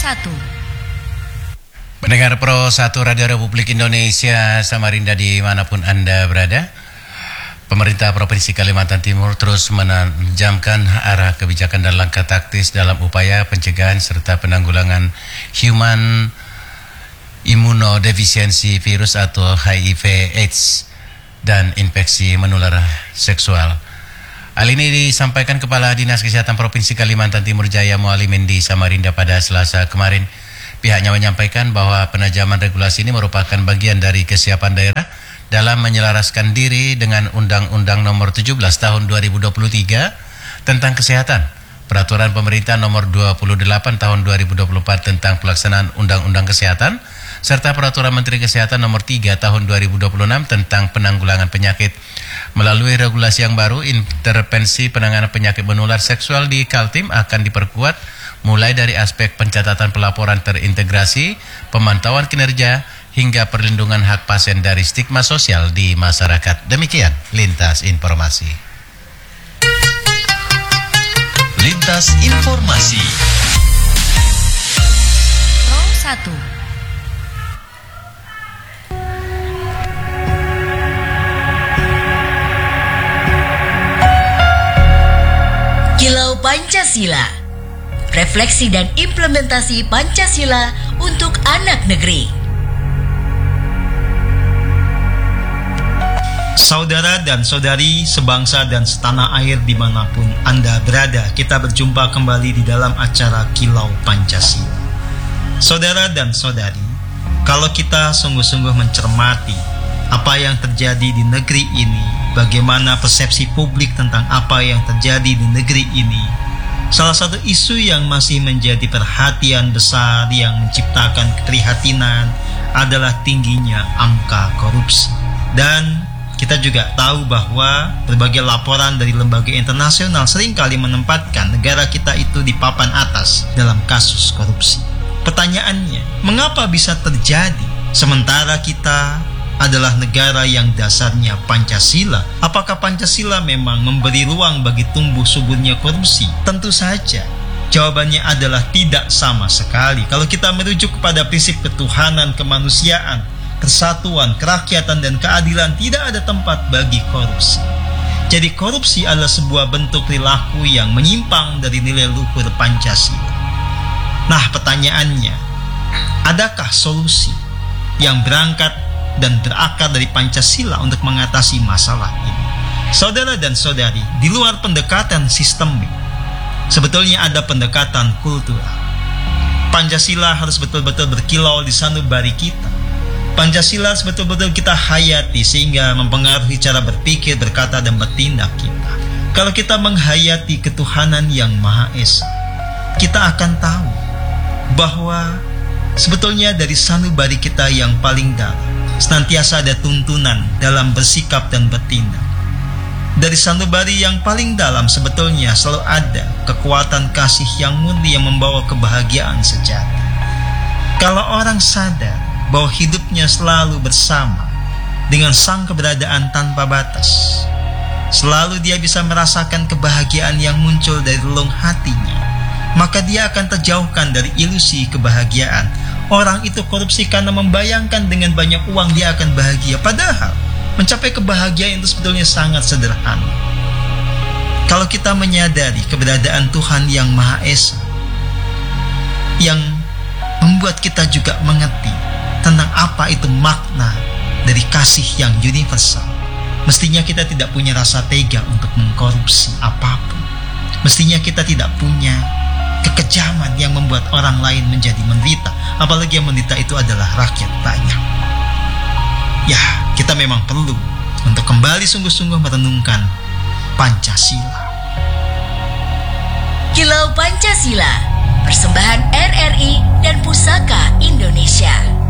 1. Pendengar Pro 1 Radio Republik Indonesia Samarinda dimanapun Anda berada, pemerintah Provinsi Kalimantan Timur terus menajamkan arah kebijakan dan langkah taktis dalam upaya pencegahan serta penanggulangan human immunodeficiency virus atau HIV/AIDS dan infeksi menular seksual. Hal ini disampaikan Kepala Dinas Kesehatan Provinsi Kalimantan Timur Jaya Mualimin di Samarinda pada Selasa kemarin. Pihaknya menyampaikan bahwa penajaman regulasi ini merupakan bagian dari kesiapan daerah dalam menyelaraskan diri dengan Undang-Undang Nomor 17 Tahun 2023 tentang Kesehatan, Peraturan Pemerintah Nomor 28 Tahun 2024 tentang Pelaksanaan Undang-Undang Kesehatan, serta Peraturan Menteri Kesehatan Nomor 3 Tahun 2026 tentang Penanggulangan Penyakit. Melalui regulasi yang baru, intervensi penanganan penyakit menular seksual di Kaltim akan diperkuat mulai dari aspek pencatatan pelaporan terintegrasi, pemantauan kinerja, hingga perlindungan hak pasien dari stigma sosial di masyarakat. Demikian Lintas Informasi. Lintas Informasi. Pro 1. Kilau Pancasila. Refleksi dan implementasi Pancasila untuk anak negeri. Saudara dan saudari sebangsa dan setanah air dimanapun Anda berada, kita berjumpa kembali di dalam acara Kilau Pancasila. Saudara dan saudari, kalau kita sungguh-sungguh mencermati apa yang terjadi di negeri ini, bagaimana persepsi publik tentang apa yang terjadi di negeri ini, salah satu isu yang masih menjadi perhatian besar yang menciptakan keprihatinan adalah tingginya angka korupsi. Dan kita juga tahu bahwa berbagai laporan dari lembaga internasional seringkali menempatkan negara kita itu di papan atas dalam kasus korupsi. Pertanyaannya, mengapa bisa terjadi sementara kita adalah negara yang dasarnya Pancasila? Apakah Pancasila memang memberi ruang bagi tumbuh suburnya korupsi? Tentu saja jawabannya adalah tidak sama sekali. Kalau kita merujuk kepada prinsip ketuhanan, kemanusiaan, persatuan, kerakyatan, dan keadilan, tidak ada tempat bagi korupsi. Jadi korupsi adalah sebuah bentuk perilaku yang menyimpang dari nilai luhur Pancasila. Nah, pertanyaannya, adakah solusi yang berangkat dan berakar dari Pancasila untuk mengatasi masalah ini? Saudara dan saudari, di luar pendekatan sistemik, sebetulnya ada pendekatan kultural. Pancasila harus betul-betul berkilau di sanubari kita. Pancasila harus betul-betul kita hayati sehingga mempengaruhi cara berpikir, berkata, dan bertindak kita. Kalau kita menghayati ketuhanan yang Maha Esa, kita akan tahu bahwa sebetulnya dari sanubari kita yang paling dalam senantiasa ada tuntunan dalam bersikap dan bertindak. Dari sanubari yang paling dalam sebetulnya selalu ada kekuatan kasih yang murni yang membawa kebahagiaan sejati. Kalau orang sadar bahwa hidupnya selalu bersama dengan sang keberadaan tanpa batas, selalu dia bisa merasakan kebahagiaan yang muncul dari relung hatinya, maka dia akan terjauhkan dari ilusi kebahagiaan. Orang itu korupsi karena membayangkan dengan banyak uang dia akan bahagia. Padahal mencapai kebahagiaan itu sebetulnya sangat sederhana. Kalau kita menyadari keberadaan Tuhan yang Maha Esa, yang membuat kita juga mengerti tentang apa itu makna dari kasih yang universal, mestinya kita tidak punya rasa tega untuk mengkorupsi apapun. Mestinya kita tidak punya kekejaman yang membuat orang lain menjadi menderita, apalagi yang menderita itu adalah rakyat banyak. Ya, kita memang perlu untuk kembali sungguh-sungguh merenungkan Pancasila. Kilau Pancasila, persembahan RRI dan Pusaka Indonesia.